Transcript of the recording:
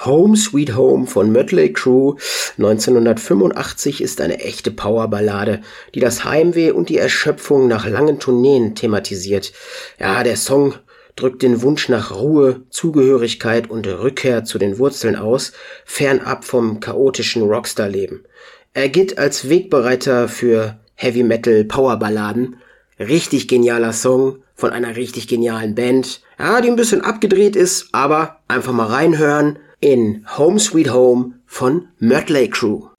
Home Sweet Home von Mötley Crüe 1985 ist eine echte Powerballade, die das Heimweh und die Erschöpfung nach langen Tourneen thematisiert. Ja, der Song drückt den Wunsch nach Ruhe, Zugehörigkeit und Rückkehr zu den Wurzeln aus, fernab vom chaotischen Rockstar-Leben. Er gilt als Wegbereiter für Heavy-Metal-Powerballaden. Richtig genialer Song von einer richtig genialen Band. Ja, die ein bisschen abgedreht ist, aber einfach mal reinhören in Home Sweet Home von Mötley Crüe.